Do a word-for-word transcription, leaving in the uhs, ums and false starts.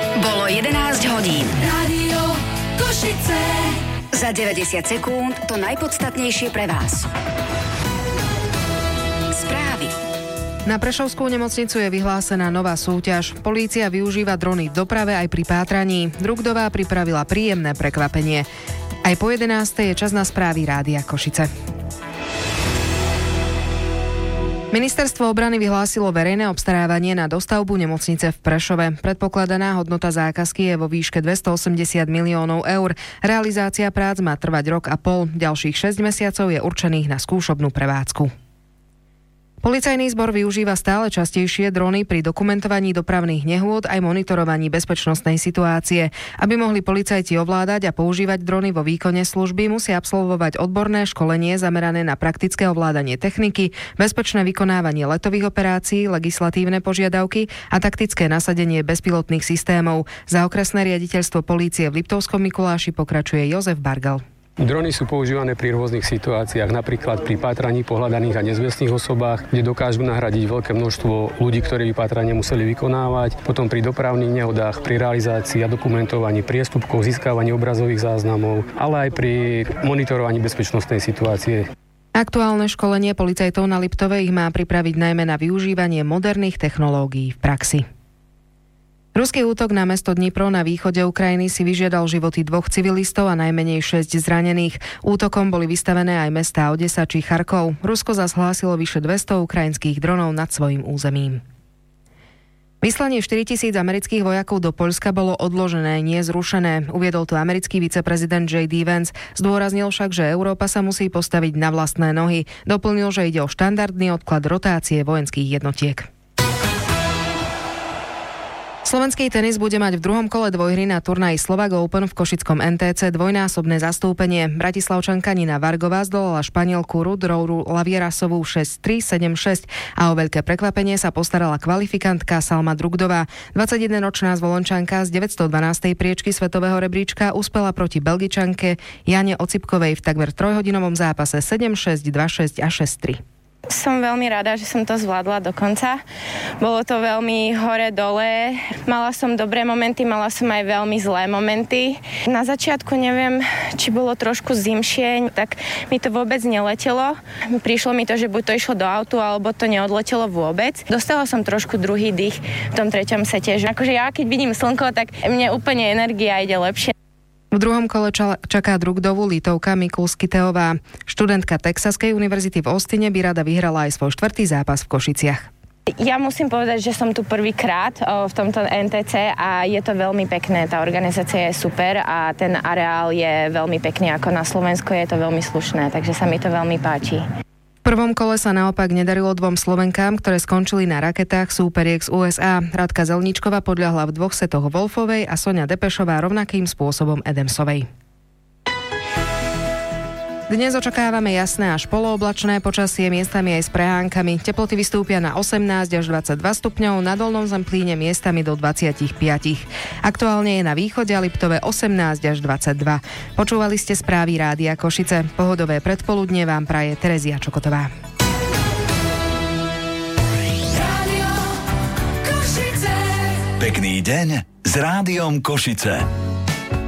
Bolo jedenásť hodín. Rádio Košice. Za deväťdesiat sekúnd to najpodstatnejšie pre vás. Správy. Na Prešovskú nemocnicu je vyhlásená nová súťaž. Polícia využíva drony v doprave aj pri pátraní. Drugdová pripravila príjemné prekvapenie. Aj po jedenástej je čas na správy Rádia Košice. Ministerstvo obrany vyhlásilo verejné obstarávanie na dostavbu nemocnice v Prešove. Predpokladaná hodnota zákazky je vo výške dvestoosemdesiat miliónov eur. Realizácia prác má trvať rok a pol. Ďalších šesť mesiacov je určených na skúšobnú prevádzku. Policajný zbor využíva stále častejšie drony pri dokumentovaní dopravných nehôd aj monitorovaní bezpečnostnej situácie. Aby mohli policajti ovládať a používať drony vo výkone služby, musia absolvovať odborné školenie zamerané na praktické ovládanie techniky, bezpečné vykonávanie letových operácií, legislatívne požiadavky a taktické nasadenie bezpilotných systémov. Za okresné riaditeľstvo polície v Liptovskom Mikuláši pokračuje Jozef Bargal. Drony sú používané pri rôznych situáciách, napríklad pri pátraní po hľadaných a nezvestných osobách, kde dokážu nahradiť veľké množstvo ľudí, ktorí by pátranie museli vykonávať, potom pri dopravných nehodách, pri realizácii a dokumentovaní priestupkov, získavaní obrazových záznamov, ale aj pri monitorovaní bezpečnostnej situácie. Aktuálne školenie policajtov na Liptove ich má pripraviť najmä na využívanie moderných technológií v praxi. Ruský útok na mesto Dnipro na východe Ukrajiny si vyžiadal životy dvoch civilistov a najmenej šesť zranených. Útokom boli vystavené aj mestá Odesa či Charkov. Rusko zas hlásilo vyše dvesto ukrajinských dronov nad svojím územím. Vyslanie štyritisíc amerických vojakov do Poľska bolo odložené, nie zrušené. Uviedol to americký viceprezident J D Vance. Zdôraznil však, že Európa sa musí postaviť na vlastné nohy. Doplnil, že ide o štandardný odklad rotácie vojenských jednotiek. Slovenský tenis bude mať v druhom kole dvojhry na turnaji Slovak Open v košickom en té cé dvojnásobné zastúpenie. Bratislavčanka Nina Vargová zdolala Španielku Rudrouru Lavierasovú šesť tri sedem šesť a o veľké prekvapenie sa postarala kvalifikantka Salma Drugdová. dvadsaťjedenročná Zvolončanka z deväťstodvanástej priečky svetového rebríčka uspela proti Belgičanke Jane Ocipkovej v takmer trojhodinovom zápase sedem šesť, dva šesť a šesť tri. Som veľmi rada, že som to zvládla do konca. Bolo to veľmi hore-dole. Mala som dobré momenty, mala som aj veľmi zlé momenty. Na začiatku neviem, či bolo trošku zimšie, tak mi to vôbec neletelo. Prišlo mi to, že buď to išlo do autu, alebo to neodletelo vôbec. Dostala som trošku druhý dých v tom treťom sete. Akože ja, keď vidím slnko, tak mne úplne energia ide lepšie. V druhom kole čaká Drugdovú Litovka Mikulskiteová. Študentka Texaskej univerzity v Austine by rada vyhrala aj svoj štvrtý zápas v Košiciach. Ja musím povedať, že som tu prvýkrát v tomto en té cé a je to veľmi pekné. Tá organizácia je super a ten areál je veľmi pekný. Ako na Slovensku je to veľmi slušné, takže sa mi to veľmi páči. V prvom kole sa naopak nedarilo dvom Slovenkám, ktoré skončili na raketách súperiek z ú es á. Radka Zelníčková podľahla v dvoch setoch Wolfovej a Soňa Depešová rovnakým spôsobom Adamsovej. Dnes očakávame jasné až polooblačné počasie, miestami aj s prehánkami. Teploty vystúpia na osemnásť až dvadsaťdva stupňov, na dolnom Zemplíne miestami do dvadsaťpäť. Aktuálne je na východe a Liptove osemnásť až dvadsaťdva. Počúvali ste správy Rádia Košice. Pohodové predpoludnie vám praje Terezia Čokotová. Pekný deň s Rádiom Košice.